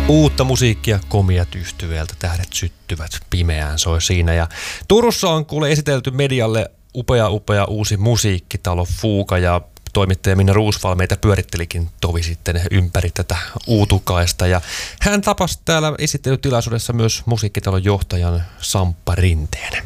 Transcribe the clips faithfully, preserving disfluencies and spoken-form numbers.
Uutta musiikkia komiat yhtyeeltä, tähdet syttyvät pimeään soi siinä. Ja Turussa on kuule esitelty medialle upea upea uusi musiikkitalo Fuuka, ja toimittaja Minna Roosvall meitä pyörittelikin tovi sitten ympäri tätä uutukaista. Ja hän tapasi täällä esittelytilaisuudessa myös musiikkitalon johtajan Samppa Rinteen.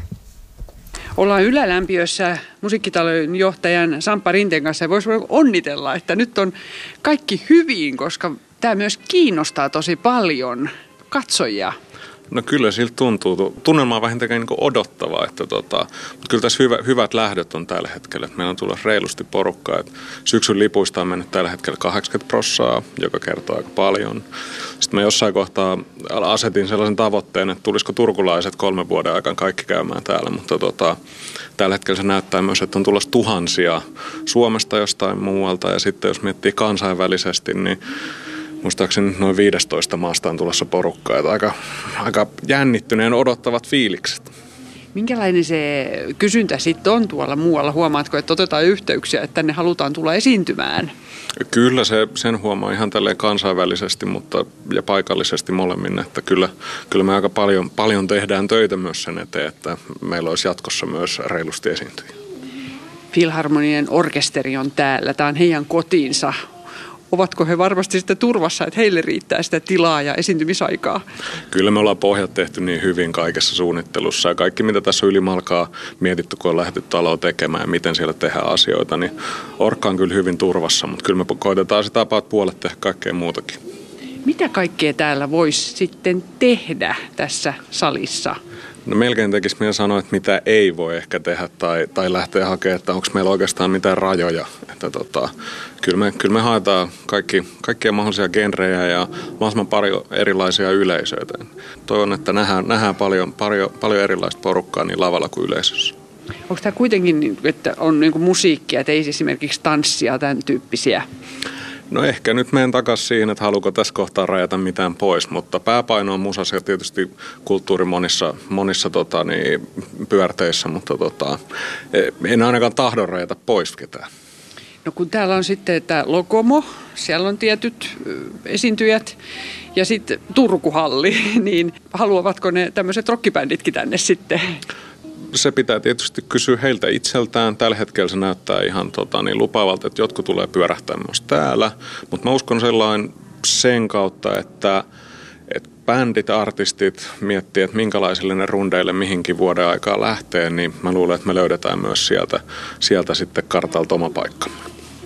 Ollaan Ylälämpiössä musiikkitalon johtajan Samppa Rinteen kanssa ja voisi onnitella, että nyt on kaikki hyvin, koska tämä myös kiinnostaa tosi paljon katsojia. No kyllä siltä tuntuu. Tunnelma on vähintäänkin niin odottavaa, että tota, mutta kyllä tässä hyvä, hyvät lähdöt on tällä hetkellä. Meillä on tullut reilusti porukkaa. Että syksyn lipuista on mennyt tällä hetkellä kahdeksankymmentä prosenttia, joka kertoo aika paljon. Sitten mä jossain kohtaa asetin sellaisen tavoitteen, että tulisiko turkulaiset kolmen vuoden aikana kaikki käymään täällä. Mutta tota, tällä hetkellä se näyttää myös, että on tulossa tuhansia Suomesta jostain muualta. Ja sitten jos miettii kansainvälisesti, niin muistaakseni noin viisitoista maasta on tulossa porukkaa, että aika, aika jännittyneen odottavat fiilikset. Minkälainen se kysyntä sitten on tuolla muualla? Huomaatko, että otetaan yhteyksiä, että tänne halutaan tulla esiintymään? Kyllä se, sen huomaa ihan tälleen kansainvälisesti mutta, ja paikallisesti molemmin, että kyllä, kyllä me aika paljon, paljon tehdään töitä myös sen eteen, että meillä olisi jatkossa myös reilusti esiintyjiä. Filharmonien orkesteri on täällä, tämä on heidän kotiinsa. Ovatko he varmasti sitten turvassa, että heille riittää sitä tilaa ja esiintymisaikaa? Kyllä me ollaan pohjat tehty niin hyvin kaikessa suunnittelussa ja kaikki mitä tässä on ylimalkaa mietitty, kun on lähdetty taloa tekemään ja miten siellä tehdään asioita, niin Orkka on kyllä hyvin turvassa, mutta kyllä me koitetaan sitä about puolet tehdä kaikkea muutakin. Mitä kaikkea täällä voisi sitten tehdä tässä salissa? No melkein tekisi minä sanoa, että mitä ei voi ehkä tehdä tai, tai lähteä hakemaan, että onko meillä oikeastaan mitään rajoja. Että tota, kyllä, me, kyllä me haetaan kaikki, kaikkia mahdollisia genrejä ja mahdollisimman paljon erilaisia yleisöitä. Toivon, että nähdään, nähdään paljon, paljon, paljon erilaista porukkaa niin lavalla kuin yleisössä. Onko tämä kuitenkin, että on niin kuin musiikkia, että ei esimerkiksi tanssia, tämän tyyppisiä? No ehkä nyt menen takaisin siihen, että haluuko tässä kohtaa rajata mitään pois, mutta pääpaino on musassa ja tietysti kulttuuri monissa, monissa tota, niin, pyörteissä, mutta tota, en ainakaan tahdon rajata pois ketään. No kun täällä on sitten tämä Lokomo, siellä on tietyt esiintyjät ja sitten Turkuhalli, niin haluavatko ne tämmöiset rockibänditkin tänne sitten? Se pitää tietysti kysyä heiltä itseltään. Tällä hetkellä se näyttää ihan tota, niin lupaavalta, että jotkut tulee pyörähtää myös täällä. Mutta mä uskon sellainen sen kautta, että, että bändit, artistit miettii, että minkälaisille ne rundeille mihinkin vuoden aikaa lähtee, niin mä luulen, että me löydetään myös sieltä, sieltä sitten kartalta oma paikkamme.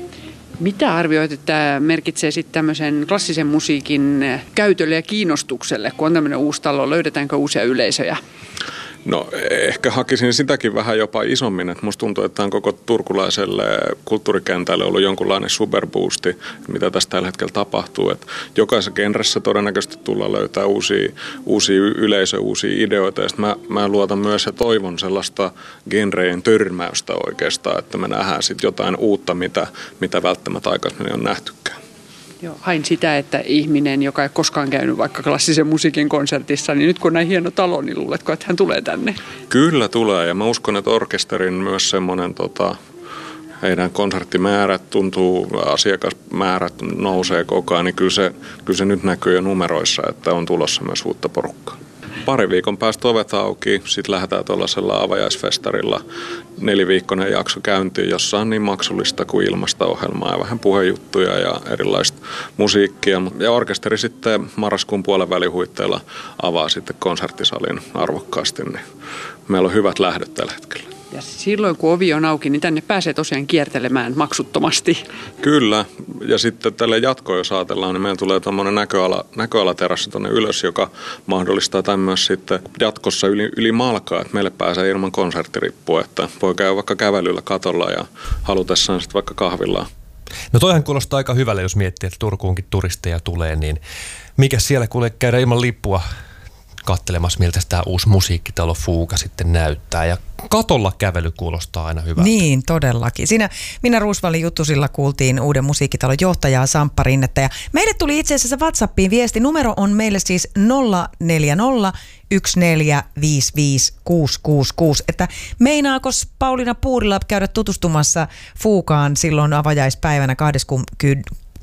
Mitä arvioit, että tämä merkitsee sitten tämmöisen klassisen musiikin käytölle ja kiinnostukselle, kun on tämmöinen uusi talo? Löydetäänkö uusia yleisöjä? No ehkä hakisin sitäkin vähän jopa isommin, että musta tuntuu, että tämä on koko turkulaiselle kulttuurikentälle ollut jonkunlainen superboosti, mitä tässä tällä hetkellä tapahtuu. Että jokaisessa genressä todennäköisesti tullaan löytää uusia, uusia yleisöjä, uusia ideoita ja mä, mä luotan myös ja toivon sellaista genrejen törmäystä oikeastaan, että me nähdään sitten jotain uutta, mitä, mitä välttämättä aikaisemmin on nähtykään. Joo, hain sitä, että ihminen, joka ei koskaan käynyt vaikka klassisen musiikin konsertissa, niin nyt kun on näin hieno talo, niin luuletko, että hän tulee tänne? Kyllä tulee ja mä uskon, että orkesterin myös semmoinen, tota, heidän konserttimäärät tuntuu, asiakasmäärät nousee koko ajan, niin kyllä se, kyllä se nyt näkyy jo numeroissa, että on tulossa myös uutta porukkaa. Pari viikon päästä ovet auki, sitten lähdetään tuollaisella avajaisfestarilla neliviikkoinen jakso käyntiin, jossa on niin maksullista kuin ilmasta ohjelmaa ja vähän puhejuttuja ja erilaista musiikkia. Ja orkesteri sitten marraskuun puolen välihuitteilla avaa sitten konserttisalin arvokkaasti, niin meillä on hyvät lähdöt tällä hetkellä. Ja silloin kun ovi on auki, niin tänne pääsee tosiaan kiertelemään maksuttomasti. Kyllä, ja sitten tälle jatkoon jos ajatellaan, niin meillä tulee tämmöinen näköala, näköalaterassi tuonne ylös, joka mahdollistaa tämän myös sitten jatkossa yli, yli malkaa, että meille pääsee ilman konserttirippua, että voi käydä vaikka kävelyllä katolla ja halutessaan sitten vaikka kahvillaan. No toihan kuulostaa aika hyvälle, jos miettii, että Turkuunkin turisteja tulee, niin mikä siellä kuule käydä ilman lippua katselemassa, miltä tämä uusi musiikkitalo Fuuka sitten näyttää. Ja katolla kävely kuulostaa aina hyvältä. Niin, todellakin. Siinä Minna Roosvallin juttusilla kuultiin uuden musiikkitalon johtajaa Samppa Rinnettä. Ja meille tuli itse asiassa WhatsAppiin viesti. Numero on meille siis nolla neljä nolla yksi neljä viisi viisi kuusi kuusi kuusi. Että meinaako Pauliina Puurila käydä tutustumassa Fuukaan silloin avajaispäivänä kahdeskymmenes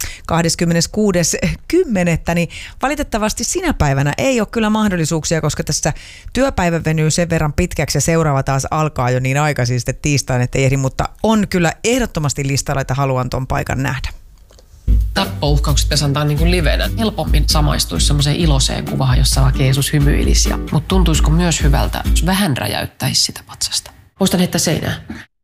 kahdeskymmeneskuudes kymmenettä niin valitettavasti sinä päivänä ei ole kyllä mahdollisuuksia, koska tässä työpäivä venyy sen verran pitkäksi ja seuraava taas alkaa jo niin aikaisin sitten tiistain, että ei ehdi, mutta on kyllä ehdottomasti listalla, että haluan ton paikan nähdä. Tappouhkaukset pitäisi antaa niin kuin livenä. Helpommin samaistuisi semmoiseen iloiseen kuvaan, jossa vaikka Jeesus hymyilisi. Mutta tuntuisiko myös hyvältä, jos vähän räjäyttäisi sitä patsasta? Muistan heittää seinään.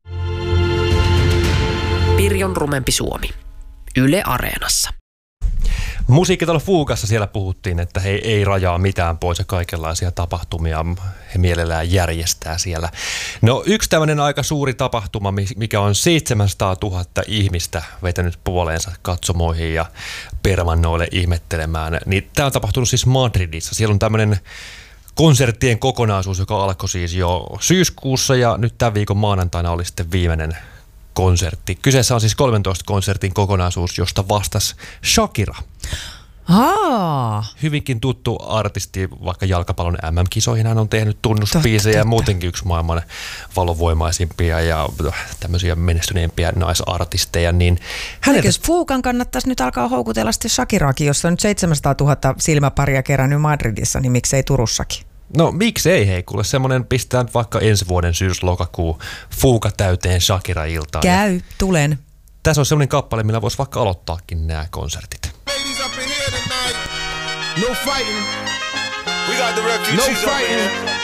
Pirjon rumempi Suomi. Yle Areenassa. Musiikkitalo Fuukassa siellä puhuttiin, että he ei rajaa mitään pois ja kaikenlaisia tapahtumia he mielellään järjestää siellä. No yksi tämmöinen aika suuri tapahtuma, mikä on seitsemänsataatuhatta ihmistä vetänyt puoleensa katsomoihin ja permannoille ihmettelemään, niin tämä on tapahtunut siis Madridissa. Siellä on tämmöinen konserttien kokonaisuus, joka alkoi siis jo syyskuussa ja nyt tämän viikon maanantaina oli sitten viimeinen konsertti. Kyseessä on siis kolmentoista konsertin kokonaisuus, josta vastasi Shakira. Aa. Hyvinkin tuttu artisti, vaikka jalkapallon äm äm-kisoihin hän on tehnyt tunnusbiisejä ja muutenkin yksi maailman valovoimaisimpia ja tämmöisiä menestyneempiä naisartisteja. Niin hänet... Jos Fuukan kannattaisi nyt alkaa houkutella sitten Shakiraakin, jossa on nyt seitsemänsataatuhatta silmäparia kerännyt Madridissa, niin miksei Turussakin? No miksi ei hei, kuule semmoinen pistetään vaikka ensi vuoden syys-lokakuu Fuuka täyteen Shakira-iltaan. Käy, ja tulen. Tässä on semmoinen kappale, millä voisi vaikka aloittaakin nämä konsertit. No fighting. We got the refugees no fighting.